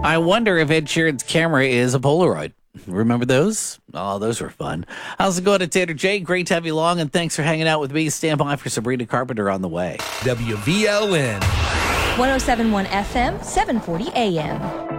I wonder if Ed Sheeran's camera is a Polaroid. Remember those? Oh, those were fun. How's it going at Tater J? Great to have you along, and thanks for hanging out with me. Stand by for Sabrina Carpenter on the way. WVLN. 107.1 FM, 740 AM.